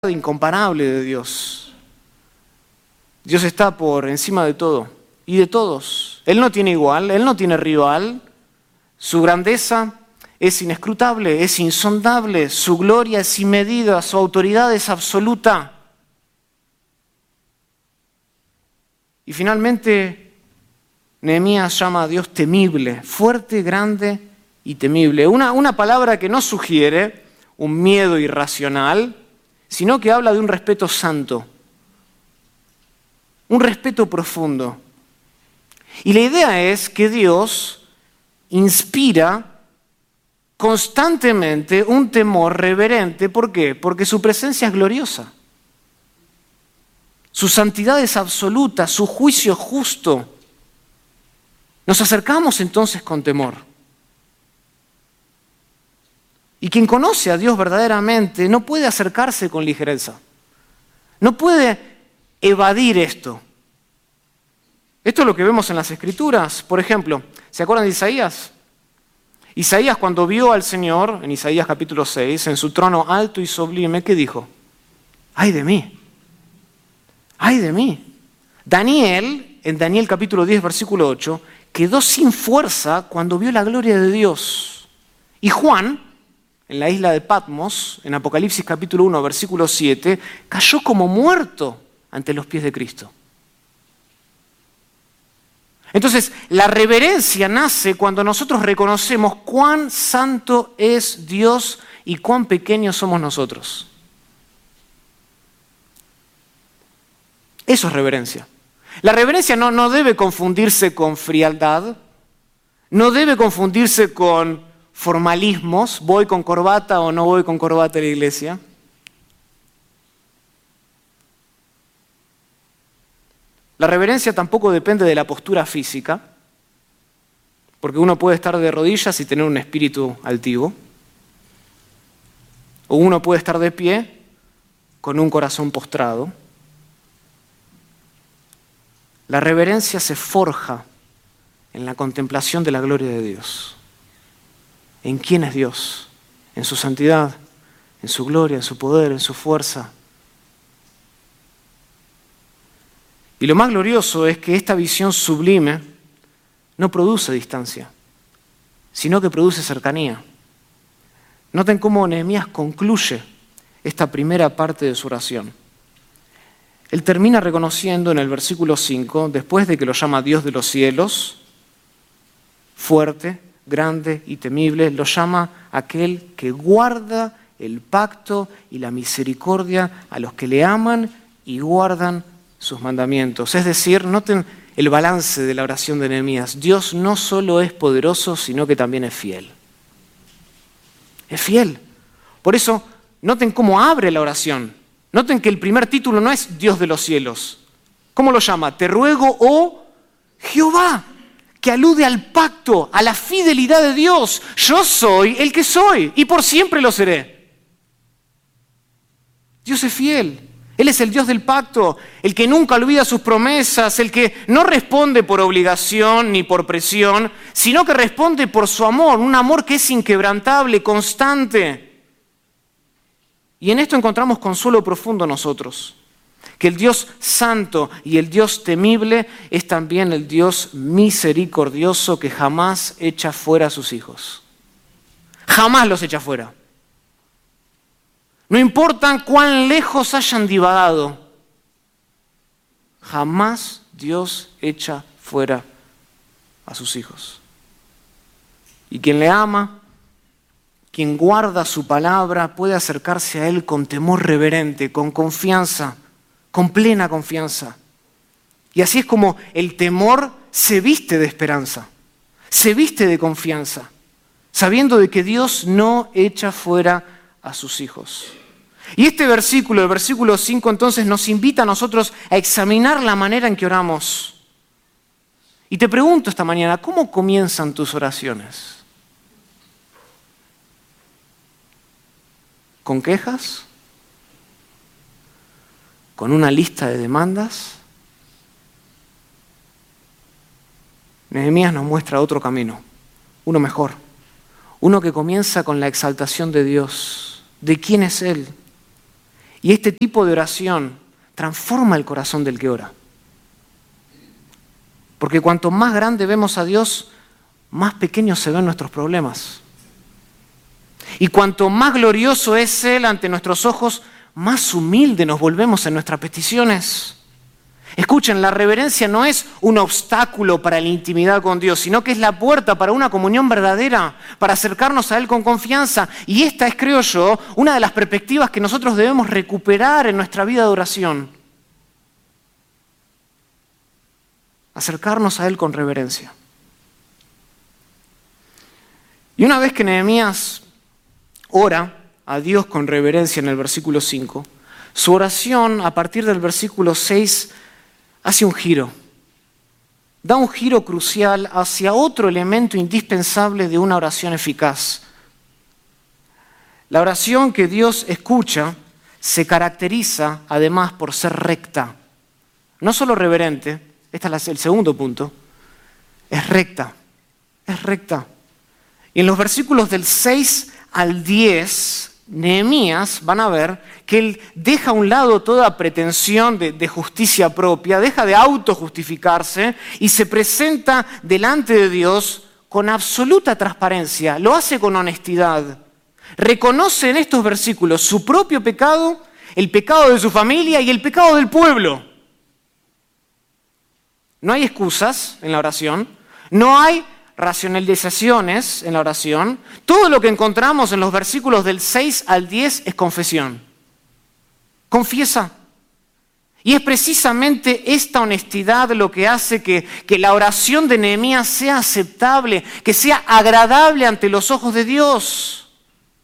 incomparable de Dios. Dios está por encima de todo y de todos. Él no tiene igual, Él no tiene rival. Su grandeza es inescrutable, es insondable. Su gloria es sin medida, su autoridad es absoluta. Y finalmente, Nehemías llama a Dios temible, fuerte, grande y temible. Una palabra que no sugiere un miedo irracional, sino que habla de un respeto santo, un respeto profundo. Y la idea es que Dios inspira constantemente un temor reverente. ¿Por qué? Porque su presencia es gloriosa. Su santidad es absoluta, su juicio es justo. Nos acercamos entonces con temor. Y quien conoce a Dios verdaderamente no puede acercarse con ligereza. No puede evadir esto. Esto es lo que vemos en las Escrituras. Por ejemplo, ¿se acuerdan de Isaías? Isaías, cuando vio al Señor, en Isaías capítulo 6, en su trono alto y sublime, ¿qué dijo? ¡Ay de mí! ¡Ay de mí! Daniel, en Daniel capítulo 10, versículo 8, quedó sin fuerza cuando vio la gloria de Dios. Y Juan, en la isla de Patmos, en Apocalipsis capítulo 1, versículo 7, cayó como muerto ante los pies de Cristo. Entonces, la reverencia nace cuando nosotros reconocemos cuán santo es Dios y cuán pequeños somos nosotros. Eso es reverencia. La reverencia no debe confundirse con frialdad, no debe confundirse con formalismos, voy con corbata o no voy con corbata a la iglesia. La reverencia tampoco depende de la postura física, porque uno puede estar de rodillas y tener un espíritu altivo, o uno puede estar de pie con un corazón postrado. La reverencia se forja en la contemplación de la gloria de Dios. ¿En quién es Dios? En su santidad, en su gloria, en su poder, en su fuerza. Y lo más glorioso es que esta visión sublime no produce distancia, sino que produce cercanía. Noten cómo Nehemías concluye esta primera parte de su oración. Él termina reconociendo en el versículo 5, después de que lo llama Dios de los cielos, fuerte, grande y temible, lo llama aquel que guarda el pacto y la misericordia a los que le aman y guardan sus mandamientos. Es decir, noten el balance de la oración de Nehemías. Dios no solo es poderoso, sino que también es fiel. Es fiel. Por eso, noten cómo abre la oración. Noten que el primer título no es Dios de los cielos. ¿Cómo lo llama? Te ruego, oh Jehová, que alude al pacto, a la fidelidad de Dios. Yo soy el que soy y por siempre lo seré. Dios es fiel. Él es el Dios del pacto, el que nunca olvida sus promesas, el que no responde por obligación ni por presión, sino que responde por su amor, un amor que es inquebrantable, constante. Y en esto encontramos consuelo profundo nosotros, que el Dios santo y el Dios temible es también el Dios misericordioso que jamás echa fuera a sus hijos. Jamás los echa fuera. No importa cuán lejos hayan divagado, jamás Dios echa fuera a sus hijos. Y quien le ama, quien guarda su palabra, puede acercarse a Él con temor reverente, con confianza, con plena confianza. Y así es como el temor se viste de esperanza, se viste de confianza, sabiendo de que Dios no echa fuera a sus hijos. Y este versículo, el versículo 5, entonces nos invita a nosotros a examinar la manera en que oramos. Y te pregunto esta mañana, ¿cómo comienzan tus oraciones? ¿Con quejas? ¿Con una lista de demandas? Nehemías nos muestra otro camino, uno mejor, uno que comienza con la exaltación de Dios, de quién es Él, Y este tipo de oración transforma el corazón del que ora. Porque cuanto más grande vemos a Dios, más pequeños se ven nuestros problemas. Y cuanto más glorioso es Él ante nuestros ojos, más humilde nos volvemos en nuestras peticiones. Escuchen, la reverencia no es un obstáculo para la intimidad con Dios, sino que es la puerta para una comunión verdadera, para acercarnos a Él con confianza. Y esta es, creo yo, una de las perspectivas que nosotros debemos recuperar en nuestra vida de oración. Acercarnos a Él con reverencia. Y una vez que Nehemías ora a Dios con reverencia en el versículo 5, su oración a partir del versículo 6 hace un giro. Da un giro crucial hacia otro elemento indispensable de una oración eficaz. La oración que Dios escucha se caracteriza además por ser recta. No solo reverente, este es el segundo punto, es recta, es recta. Y en los versículos del 6 al 10, Nehemías, van a ver que él deja a un lado toda pretensión de justicia propia, deja de autojustificarse y se presenta delante de Dios con absoluta transparencia, lo hace con honestidad. Reconoce en estos versículos su propio pecado, el pecado de su familia y el pecado del pueblo. No hay excusas en la oración, no hay racionalizaciones en la oración. Todo lo que encontramos en los versículos del 6 al 10 es confesión. Confiesa. Y es precisamente esta honestidad lo que hace que la oración de Nehemías sea aceptable, que sea agradable ante los ojos de Dios.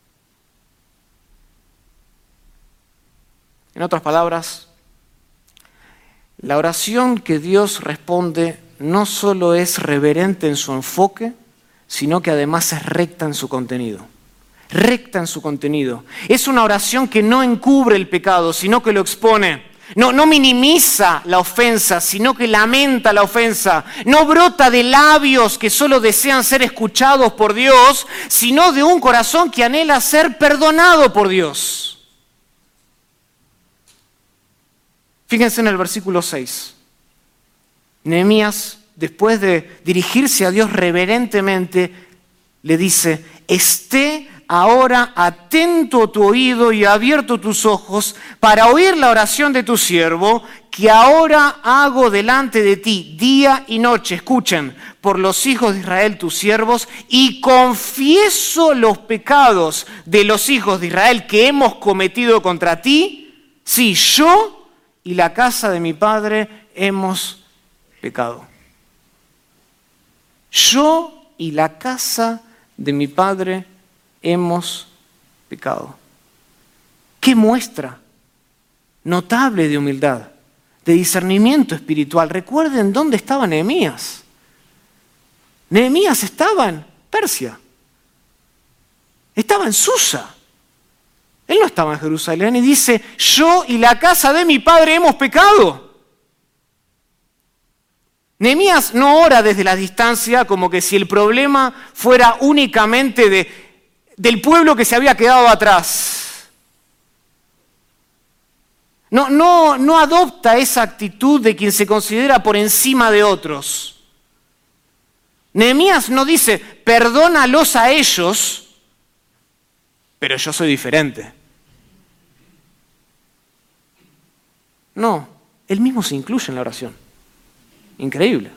En otras palabras, la oración que Dios responde no solo es reverente en su enfoque, sino que además es recta en su contenido. Recta en su contenido. Es una oración que no encubre el pecado, sino que lo expone. No minimiza la ofensa, sino que lamenta la ofensa. No brota de labios que solo desean ser escuchados por Dios, sino de un corazón que anhela ser perdonado por Dios. Fíjense en el versículo 6. Nehemías, después de dirigirse a Dios reverentemente, le dice: esté ahora atento tu oído y abierto tus ojos para oír la oración de tu siervo, que ahora hago delante de ti día y noche. Escuchen, por los hijos de Israel tus siervos, y confieso los pecados de los hijos de Israel que hemos cometido contra ti. Sí, yo y la casa de mi padre hemos pecado. Yo y la casa de mi padre hemos pecado. ¿Qué muestra notable de humildad, de discernimiento espiritual? Recuerden dónde estaba Nehemías. Nehemías estaba en Persia. Estaba en Susa. Él no estaba en Jerusalén y dice: yo y la casa de mi padre hemos pecado. Nehemías no ora desde la distancia como que si el problema fuera únicamente del pueblo que se había quedado atrás. No adopta esa actitud de quien se considera por encima de otros. Nehemías no dice: perdónalos a ellos, pero yo soy diferente. No, él mismo se incluye en la oración. Increíble.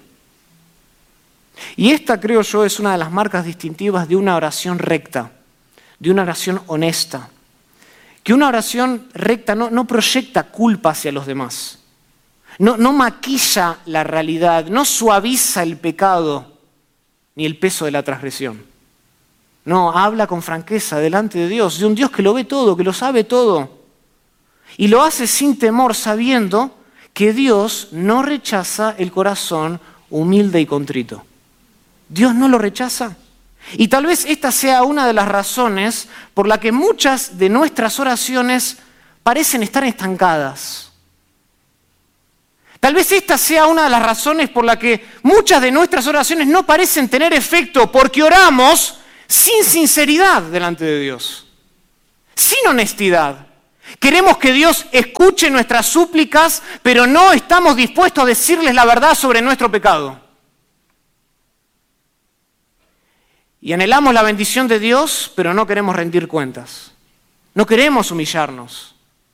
Y esta, creo yo, es una de las marcas distintivas de una oración recta, de una oración honesta. Que una oración recta no proyecta culpa hacia los demás, no maquilla la realidad, no suaviza el pecado ni el peso de la transgresión. No, habla con franqueza delante de Dios, de un Dios que lo ve todo, que lo sabe todo. Y lo hace sin temor, sabiendo que Dios no rechaza el corazón humilde y contrito. Dios no lo rechaza. Y tal vez esta sea una de las razones por la que muchas de nuestras oraciones parecen estar estancadas. Tal vez esta sea una de las razones por la que muchas de nuestras oraciones no parecen tener efecto, porque oramos sin sinceridad delante de Dios, sin honestidad. Queremos que Dios escuche nuestras súplicas, pero no estamos dispuestos a decirles la verdad sobre nuestro pecado. Y anhelamos la bendición de Dios, pero no queremos rendir cuentas. No queremos humillarnos.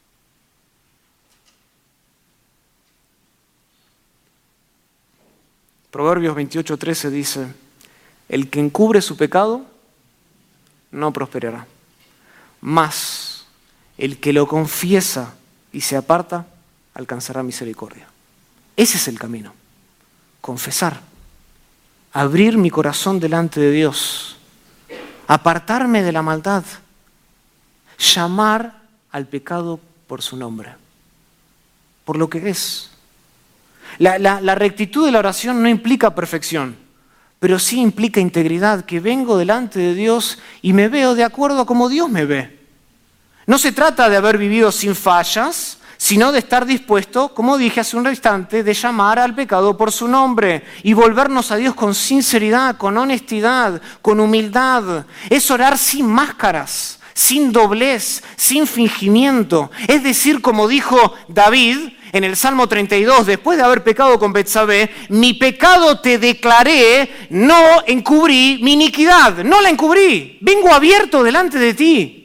Proverbios 28:13 dice, el que encubre su pecado no prosperará, mas el que lo confiesa y se aparta alcanzará misericordia. Ese es el camino, confesar, abrir mi corazón delante de Dios, apartarme de la maldad, llamar al pecado por su nombre, por lo que es. La rectitud de la oración no implica perfección, pero sí implica integridad, que vengo delante de Dios y me veo de acuerdo a como Dios me ve. No se trata de haber vivido sin fallas, sino de estar dispuesto, como dije hace un instante, de llamar al pecado por su nombre y volvernos a Dios con sinceridad, con honestidad, con humildad. Es orar sin máscaras, sin doblez, sin fingimiento. Es decir, como dijo David en el Salmo 32, después de haber pecado con Betsabé, mi pecado te declaré, no encubrí mi iniquidad, no la encubrí, vengo abierto delante de ti.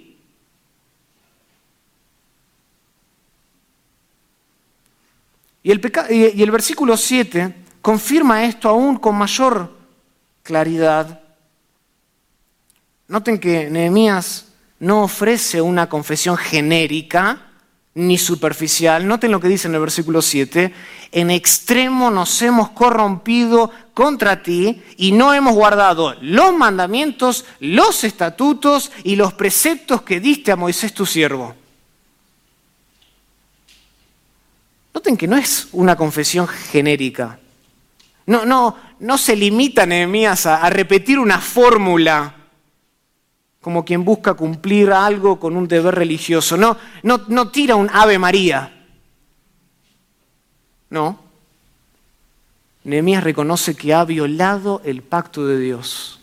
Y el versículo 7 confirma esto aún con mayor claridad. Noten que Nehemías no ofrece una confesión genérica ni superficial. Noten lo que dice en el versículo 7. En extremo nos hemos corrompido contra ti y no hemos guardado los mandamientos, los estatutos y los preceptos que diste a Moisés tu siervo. Noten que no es una confesión genérica. No se limita Nehemías a repetir una fórmula como quien busca cumplir algo con un deber religioso. No tira un Ave María. No. Nehemías reconoce que ha violado el pacto de Dios.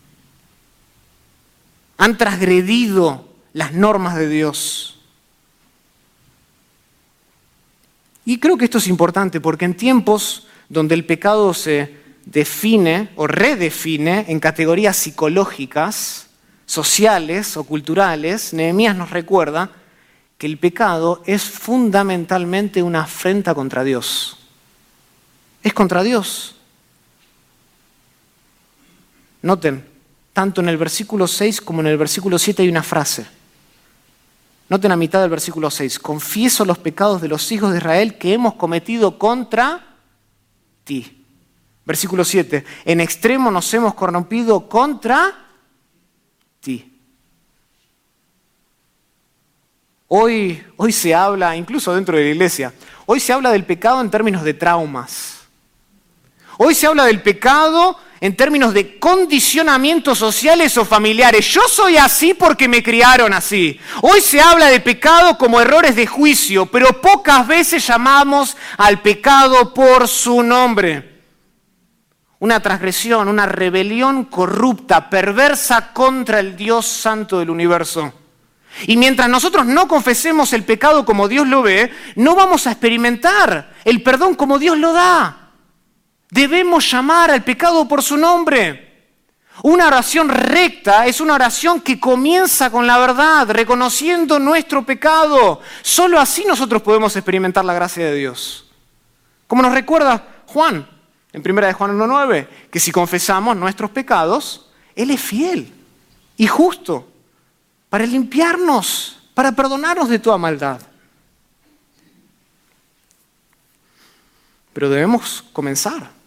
Han transgredido las normas de Dios. Y creo que esto es importante porque en tiempos donde el pecado se define o redefine en categorías psicológicas, sociales o culturales, Nehemías nos recuerda que el pecado es fundamentalmente una afrenta contra Dios. Es contra Dios. Noten, tanto en el versículo 6 como en el versículo 7 hay una frase. Noten a mitad del versículo 6. Confieso los pecados de los hijos de Israel que hemos cometido contra ti. Versículo 7. En extremo nos hemos corrompido contra ti. Hoy se habla, incluso dentro de la iglesia, hoy se habla del pecado en términos de traumas. Hoy se habla del pecado en términos de condicionamientos sociales o familiares. Yo soy así porque me criaron así. Hoy se habla de pecado como errores de juicio, pero pocas veces llamamos al pecado por su nombre. Una transgresión, una rebelión corrupta, perversa contra el Dios santo del universo. Y mientras nosotros no confesemos el pecado como Dios lo ve, no vamos a experimentar el perdón como Dios lo da. Debemos llamar al pecado por su nombre. Una oración recta es una oración que comienza con la verdad, reconociendo nuestro pecado. Solo así nosotros podemos experimentar la gracia de Dios. Como nos recuerda Juan, en 1 de Juan 1:9, que si confesamos nuestros pecados, Él es fiel y justo para limpiarnos, para perdonarnos de toda maldad. Pero debemos comenzar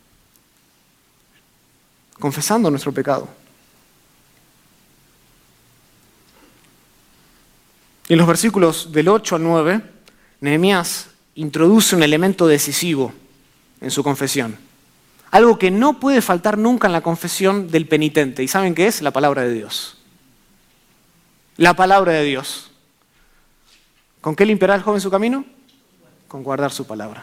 confesando nuestro pecado. Y en los versículos del 8 al 9, Nehemías introduce un elemento decisivo en su confesión. Algo que no puede faltar nunca en la confesión del penitente. ¿Y saben qué es? La palabra de Dios. La palabra de Dios. ¿Con qué limpiará el joven su camino? Con guardar su palabra.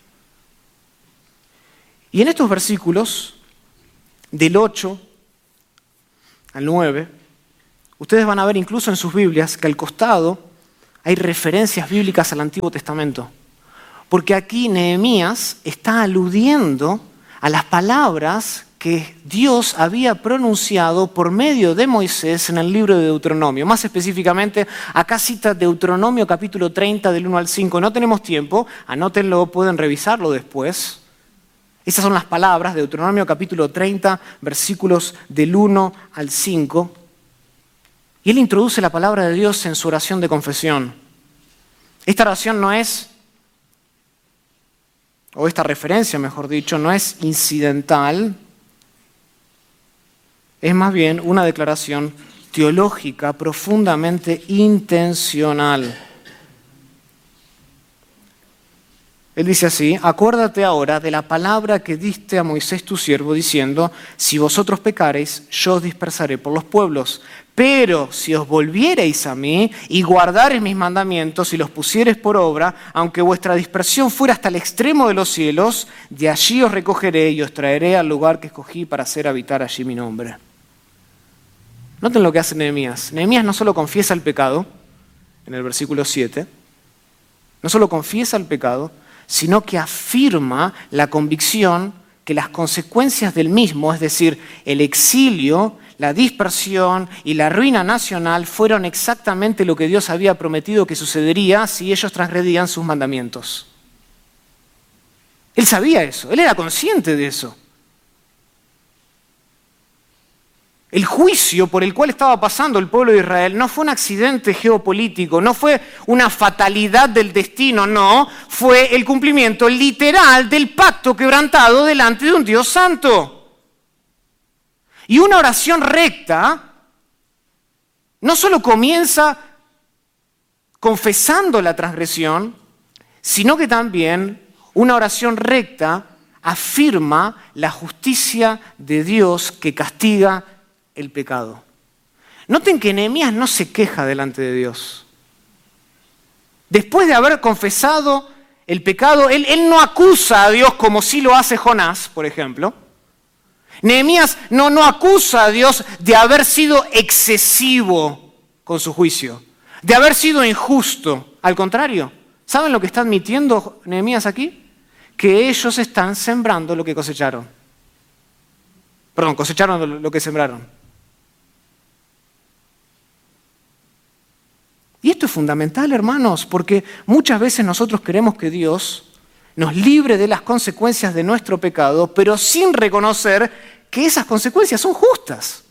Y en estos versículos, del 8 al 9, ustedes van a ver incluso en sus Biblias que al costado hay referencias bíblicas al Antiguo Testamento. Porque aquí Nehemías está aludiendo a las palabras que Dios había pronunciado por medio de Moisés en el libro de Deuteronomio. Más específicamente, acá cita Deuteronomio capítulo 30 del 1 al 5. No tenemos tiempo, anótenlo, pueden revisarlo después. Esas son las palabras de Deuteronomio capítulo 30, versículos del 1 al 5. Y él introduce la palabra de Dios en su oración de confesión. Esta oración no es, o esta referencia, mejor dicho, no es incidental, es más bien una declaración teológica profundamente intencional. Él dice así: acuérdate ahora de la palabra que diste a Moisés tu siervo, diciendo, si vosotros pecareis, yo os dispersaré por los pueblos. Pero si os volviereis a mí y guardareis mis mandamientos y los pusiereis por obra, aunque vuestra dispersión fuera hasta el extremo de los cielos, de allí os recogeré y os traeré al lugar que escogí para hacer habitar allí mi nombre. Noten lo que hace Nehemías. Nehemías no solo confiesa el pecado, en el versículo 7, no solo confiesa el pecado, sino que afirma la convicción que las consecuencias del mismo, es decir, el exilio, la dispersión y la ruina nacional, fueron exactamente lo que Dios había prometido que sucedería si ellos transgredían sus mandamientos. Él sabía eso, él era consciente de eso. El juicio por el cual estaba pasando el pueblo de Israel no fue un accidente geopolítico, no fue una fatalidad del destino, no, fue el cumplimiento literal del pacto quebrantado delante de un Dios santo. Y una oración recta no solo comienza confesando la transgresión, sino que también una oración recta afirma la justicia de Dios que castiga el pecado. Noten que Nehemías no se queja delante de Dios. Después de haber confesado el pecado, él no acusa a Dios como sí lo hace Jonás, por ejemplo. Nehemías no acusa a Dios de haber sido excesivo con su juicio, de haber sido injusto. Al contrario, ¿saben lo que está admitiendo Nehemías aquí? Que ellos están sembrando lo que cosecharon. Perdón, cosecharon lo que sembraron. Y esto es fundamental, hermanos, porque muchas veces nosotros queremos que Dios nos libre de las consecuencias de nuestro pecado, pero sin reconocer que esas consecuencias son justas.